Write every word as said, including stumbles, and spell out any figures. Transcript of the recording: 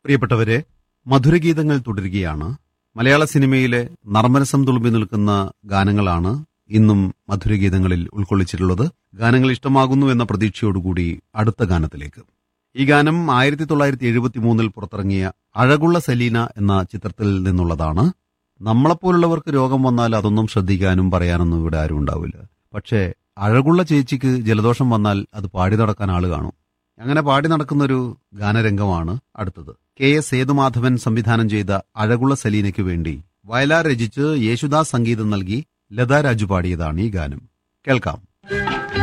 പ്രിയപ്പെട്ടവരെ, മധുരഗീതങ്ങൾ തുടരുകയാണ്. മലയാള സിനിമയിലെ നർമ്മരസം തുളുമ്പി നിൽക്കുന്ന ഗാനങ്ങളാണ് ഇന്നും മധുരഗീതങ്ങളിൽ ഉൾക്കൊള്ളിച്ചിട്ടുള്ളത്. ഗാനങ്ങൾ ഇഷ്ടമാകുന്നു എന്ന പ്രതീക്ഷയോടുകൂടി അടുത്ത ഗാനത്തിലേക്ക്. ഈ ഗാനം ആയിരത്തി തൊള്ളായിരത്തി എഴുപത്തി മൂന്നിൽ പുറത്തിറങ്ങിയ അഴകുള്ള സലീന എന്ന ചിത്രത്തിൽ നിന്നുള്ളതാണ്. നമ്മളെപ്പോലുള്ളവർക്ക് രോഗം വന്നാൽ അതൊന്നും ശ്രദ്ധിക്കാനും പറയാനൊന്നും ഇവിടെ ആരും ഉണ്ടാവില്ല. പക്ഷേ അഴകുള്ള ചേച്ചിക്ക് ജലദോഷം വന്നാൽ അത് പാടി നടക്കാൻ ആള് കാണും. അങ്ങനെ പാടി നടക്കുന്നൊരു ഗാനരംഗമാണ് അടുത്തത്. കെ എസ് സേതുമാധവൻ സംവിധാനം ചെയ്ത അഴകുള്ള സലീനയ്ക്കു വേണ്ടി വയലാർ രചിച്ച് യേശുദാസ് സംഗീതം നൽകി ലതാ രാജു പാടിയതാണ് ഈ ഗാനം. കേൾക്കാം.